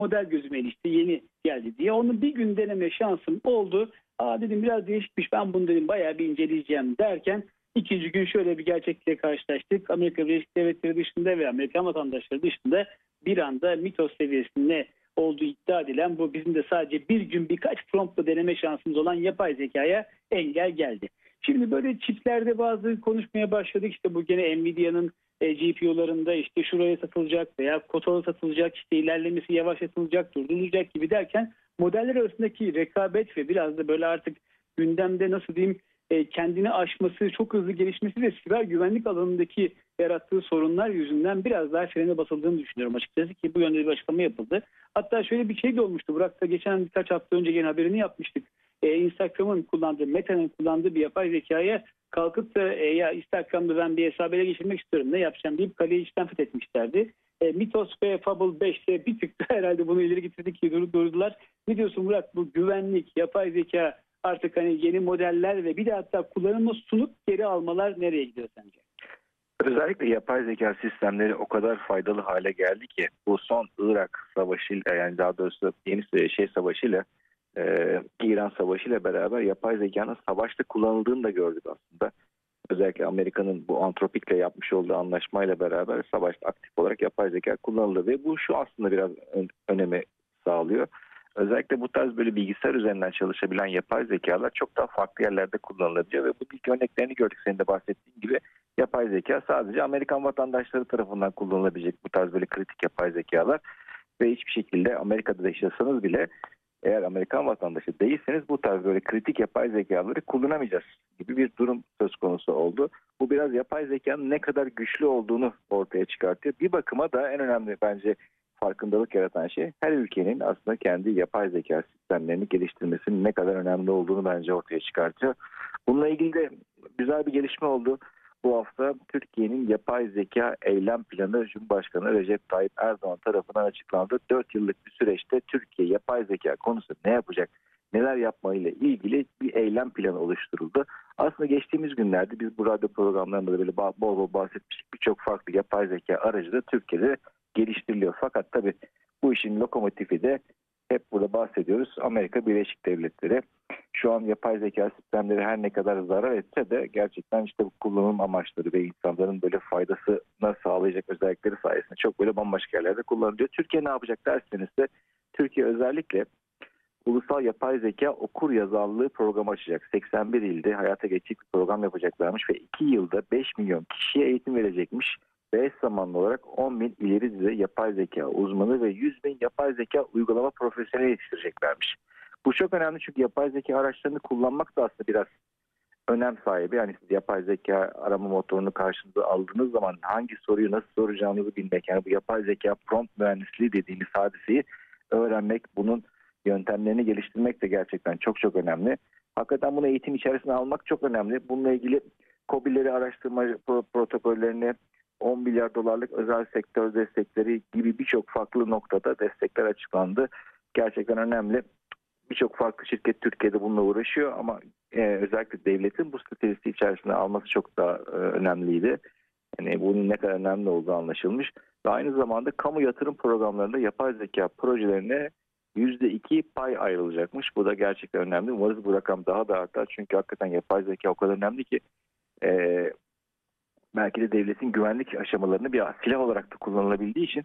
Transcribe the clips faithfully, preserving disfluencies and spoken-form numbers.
model gözüme ilişti, yeni geldi diye. Onu bir gün deneme şansım oldu. Aa dedim biraz değişikmiş, ben bunu dedim bayağı bir inceleyeceğim derken ikinci gün şöyle bir gerçekle karşılaştık. Amerika Birleşik Devletleri dışında ve Amerikan vatandaşları dışında bir anda mitos seviyesinde olduğu iddia edilen bu bizim de sadece bir gün birkaç promptla deneme şansımız olan yapay zekaya engel geldi. Şimdi böyle çiplerde bazı konuşmaya başladık. İşte bu gene Nvidia'nın e, G P U'larında işte şuraya satılacak veya kotalı satılacak, işte ilerlemesi yavaşlatılacak, durdurulacak gibi derken modeller arasındaki rekabet ve biraz da böyle artık gündemde nasıl diyeyim e, kendini aşması, çok hızlı gelişmesi ve siber güvenlik alanındaki yarattığı sorunlar yüzünden biraz daha frene basıldığını düşünüyorum açıkçası ki bu yönde bir açıklama yapıldı. Hatta şöyle bir şey de olmuştu. Burak da geçen birkaç hafta önce yine haberini yapmıştık. Ee, Instagram'ın kullandığı, Meta'nın kullandığı bir yapay zekaya kalkıp da e, ya Instagram'da ben bir hesabı ele geçirmek istiyorum, ne yapacağım deyip kaleyi içten fethetmişlerdi. E, Mitos ve Fable beşte bir tık da herhalde bunu ileri getirdik ki dur, durdular. Ne diyorsun Murat, bu güvenlik, yapay zeka artık hani yeni modeller ve bir de hatta kullanıma sunup geri almalar nereye gidiyor sence? Özellikle yapay zeka sistemleri o kadar faydalı hale geldi ki bu son Irak savaşıyla, yani daha doğrusu yeni şey savaşıyla e, İran savaşıyla beraber yapay zekanın savaşta kullanıldığını da gördük aslında. Özellikle Amerika'nın bu Anthropic'le yapmış olduğu anlaşmayla beraber savaşta aktif olarak yapay zeka kullanıldı ve bu şu aslında biraz ön, önemi sağlıyor. Özellikle bu tarz böyle bilgisayar üzerinden çalışabilen yapay zekalar çok daha farklı yerlerde kullanılabiliyor ve bu ilk örneklerini gördük senin de bahsettiğin gibi. Yapay zeka sadece Amerikan vatandaşları tarafından kullanılabilecek bu tarz böyle kritik yapay zekalar ve hiçbir şekilde Amerika'da yaşasanız bile eğer Amerikan vatandaşı değilseniz bu tarz böyle kritik yapay zekaları kullanamayacağız gibi bir durum söz konusu oldu. Bu biraz yapay zekanın ne kadar güçlü olduğunu ortaya çıkartıyor. Bir bakıma da en önemli bence farkındalık yaratan şey her ülkenin aslında kendi yapay zeka sistemlerini geliştirmesinin ne kadar önemli olduğunu bence ortaya çıkartıyor. Bununla ilgili de güzel bir gelişme oldu. Bu hafta Türkiye'nin yapay zeka eylem planı Cumhurbaşkanı Recep Tayyip Erdoğan tarafından açıklandı. dört yıllık bir süreçte Türkiye yapay zeka konusunda ne yapacak, neler yapmayla ilgili bir eylem planı oluşturuldu. Aslında geçtiğimiz günlerde biz bu radyo programlarında da böyle bol bol bahsetmiştik. Birçok farklı yapay zeka aracı da Türkiye'de geliştiriliyor. Fakat tabii bu işin lokomotifi de hep burada bahsediyoruz Amerika Birleşik Devletleri. Şu an yapay zeka sistemleri her ne kadar zarar etse de gerçekten işte bu kullanım amaçları ve insanların böyle faydasına sağlayacak özellikleri sayesinde çok böyle bambaşka yerlerde kullanılıyor. Türkiye ne yapacak derseniz de Türkiye özellikle ulusal yapay zeka okur yazarlığı programı açacak. seksen bir ilde hayata geçecek bir program yapacaklarmış ve iki yılda beş milyon kişiye eğitim verecekmiş. Ve eş zamanlı olarak on bin ileri düzey yapay zeka uzmanı ve yüz bin yapay zeka uygulama profesyoneli yetiştireceklermiş. Bu çok önemli çünkü yapay zeka araçlarını kullanmak da aslında biraz önem sahibi. Yani siz yapay zeka arama motorunu karşınıza aldığınız zaman hangi soruyu nasıl soracağınızı bilmek, yani bu yapay zeka prompt mühendisliği dediğimiz hadiseyi öğrenmek, bunun yöntemlerini geliştirmek de gerçekten çok çok önemli. Hakikaten bunu eğitim içerisine almak çok önemli. Bununla ilgili KOBİ'leri araştırma protokollerini, on milyar dolarlık özel sektör destekleri gibi birçok farklı noktada destekler açıklandı. Gerçekten önemli. Birçok farklı şirket Türkiye'de bununla uğraşıyor ama e, özellikle devletin bu stratejisi içerisine alması çok daha e, önemliydi. Yani bunun ne kadar önemli olduğu anlaşılmış. Ve aynı zamanda kamu yatırım programlarında yapay zeka projelerine yüzde iki pay ayrılacakmış. Bu da gerçekten önemli. Umarız bu rakam daha da artar. Çünkü hakikaten yapay zeka o kadar önemli ki e, belki de devletin güvenlik aşamalarını bir silah olarak da kullanılabildiği için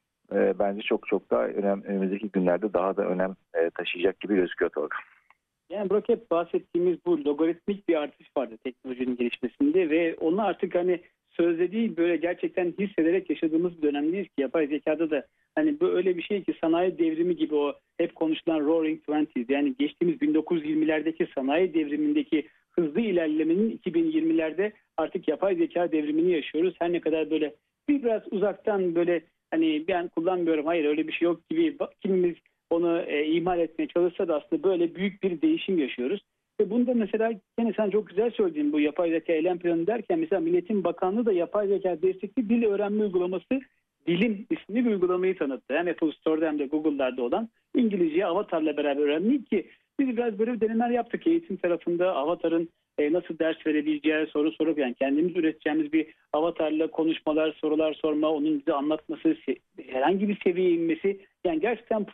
e, bence çok çok daha önem, önümüzdeki günlerde daha da önem e, taşıyacak gibi gözüküyor Tolga. Yani Burak, hep bahsettiğimiz bu logaritmik bir artış vardı teknolojinin gelişmesinde ve onu artık hani sözde değil böyle gerçekten hissederek yaşadığımız bir dönemdeyiz ki yapay zekada da hani bu öyle bir şey ki sanayi devrimi gibi o hep konuşulan Roaring Twenties, yani geçtiğimiz bin dokuz yüz yirmilerdeki sanayi devrimindeki hızlı ilerlemenin iki bin yirmilerde artık yapay zeka devrimini yaşıyoruz. Her ne kadar böyle bir biraz uzaktan böyle hani ben kullanmıyorum, hayır öyle bir şey yok gibi kimimiz onu e, imal etmeye çalışsa da aslında böyle büyük bir değişim yaşıyoruz. Ve bunda mesela yine sen çok güzel söyledin bu yapay zeka eylem planı derken mesela Milliyetin Bakanlığı da yapay zeka destekli dil öğrenme uygulaması Dilim isimli bir uygulamayı tanıttı. Hem Apple Store'da hem de Google'larda olan İngilizce avatarla beraber öğrenmek ki biz biraz böyle denemeler yaptık eğitim tarafında avatarın e, nasıl ders verebileceği, soru sorup yani kendimiz üreteceğimiz bir avatarla konuşmalar, sorular sorma, onun bize anlatması, herhangi bir seviyeye inmesi, yani gerçekten